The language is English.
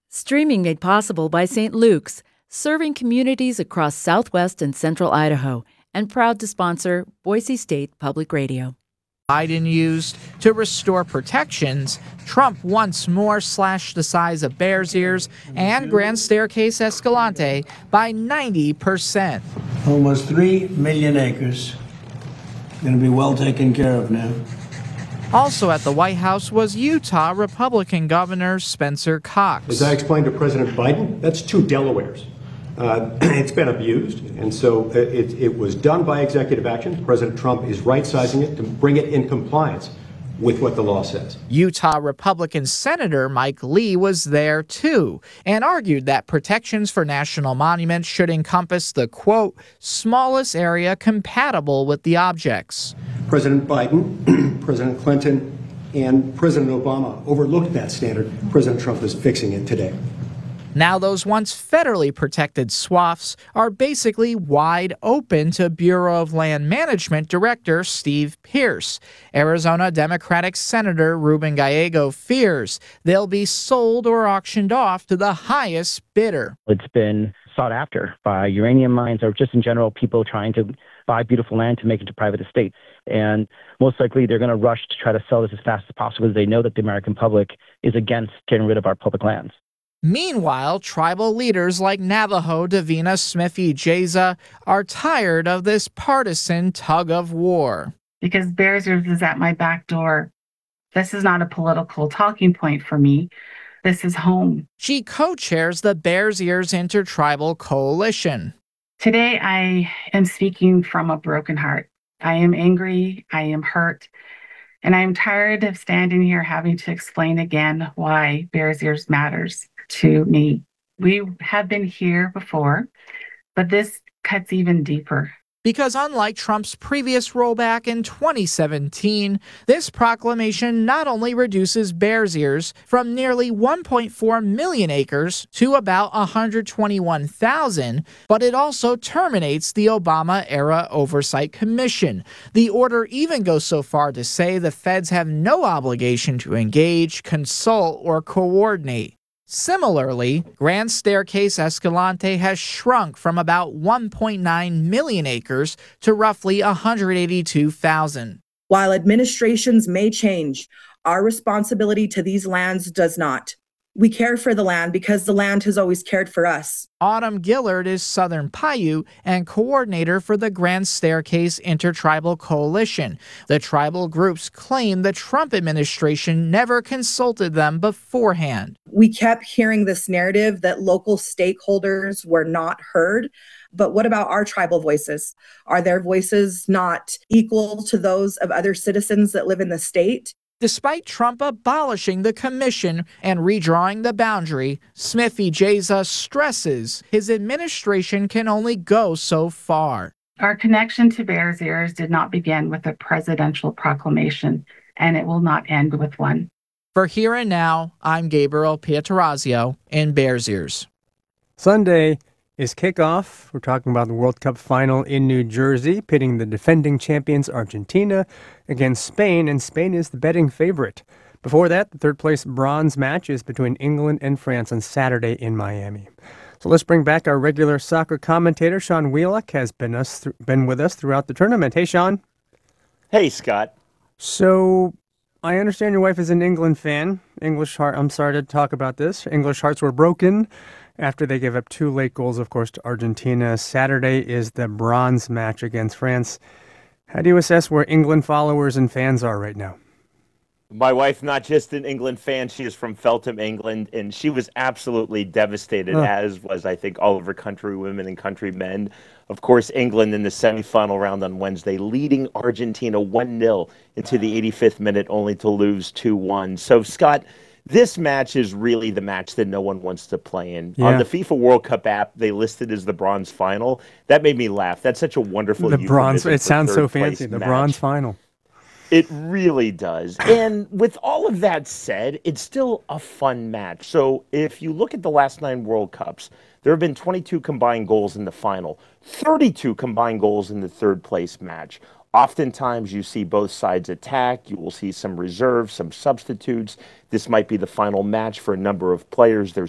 Streaming made possible by St. Luke's, serving communities across southwest and central Idaho, and proud to sponsor Boise State Public Radio. Biden used to restore protections, Trump once more slashed the size of Bears Ears and Grand Staircase Escalante by 90%. Almost 3 million acres. Going to be well taken care of now. Also at the White House was Utah Republican Governor Spencer Cox. As I explained to President Biden, that's 2 Delawares. It's been abused, and so it was done by executive action. President Trump is right-sizing it to bring it in compliance with what the law says. Utah Republican Senator Mike Lee was there too and argued that protections for national monuments should encompass the, quote, smallest area compatible with the objects. President Biden, President Clinton, and President Obama overlooked that standard. President Trump is fixing it today. Now those once federally protected swaths are basically wide open to Bureau of Land Management Director Steve Pearce. Arizona Democratic Senator Ruben Gallego fears they'll be sold or auctioned off to the highest bidder. It's been sought after by uranium mines or just in general people trying to buy beautiful land to make it to private estates. And most likely they're going to rush to try to sell this as fast as possible because they know that the American public is against getting rid of our public lands. Meanwhile, tribal leaders like Navajo Davina Smith-Ijeza are tired of this partisan tug of war. Because Bears Ears is at my back door. This is not a political talking point for me. This is home. She co-chairs the Bears Ears Intertribal Coalition. Today, I am speaking from a broken heart. I am angry, I am hurt, and I am tired of standing here having to explain again why Bears Ears matters to me. We have been here before, but this cuts even deeper. Because unlike Trump's previous rollback in 2017, this proclamation not only reduces Bears Ears from nearly 1.4 million acres to about 121,000, but it also terminates the Obama-era Oversight Commission. The order even goes so far to say the feds have no obligation to engage, consult, or coordinate. Similarly, Grand Staircase Escalante has shrunk from about 1.9 million acres to roughly 182,000. While administrations may change, our responsibility to these lands does not. We care for the land because the land has always cared for us. Autumn Gillard is Southern Paiute and coordinator for the Grand Staircase Intertribal Coalition. The tribal groups claim the Trump administration never consulted them beforehand. We kept hearing this narrative that local stakeholders were not heard. But what about our tribal voices? Are their voices not equal to those of other citizens that live in the state? Despite Trump abolishing the commission and redrawing the boundary, Smith-Ijeza stresses his administration can only go so far. Our connection to Bears Ears did not begin with a presidential proclamation, and it will not end with one. For Here and Now, I'm Gabriel Pietrorazio in Bears Ears. Sunday is kickoff. We're talking about the World Cup final in New Jersey, pitting the defending champions Argentina against Spain, and Spain is the betting favorite. Before that, the third-place bronze match is between England and France on Saturday in Miami. So let's bring back our regular soccer commentator, Sean Wheelock, has been with us throughout the tournament. Hey, Sean. Hey, Scott. So I understand your wife is an England fan. I'm sorry to talk about this. English hearts were broken after they gave up 2 late goals, of course, to Argentina. Saturday is the bronze match against France. How do you assess where England followers and fans are right now? My wife, not just an England fan, she is from Feltham, England, and she was absolutely devastated, as was, I think, all of her countrywomen and countrymen. Of course, England in the semifinal round on Wednesday, leading Argentina 1-0 into the 85th minute, only to lose 2-1. So, Scott, this match is really the match that no one wants to play in. Yeah. On the FIFA World Cup app, they listed as the bronze final. That made me laugh. That's such a wonderful bronze. It sounds so fancy. The bronze final. It really does. And with all of that said, it's still a fun match. So if you look at the last 9 World Cups, there have been 22 combined goals in the final, 32 combined goals in the third place match. Oftentimes you see both sides attack. You will see some reserves, some substitutes. This might be the final match for a number of players. There's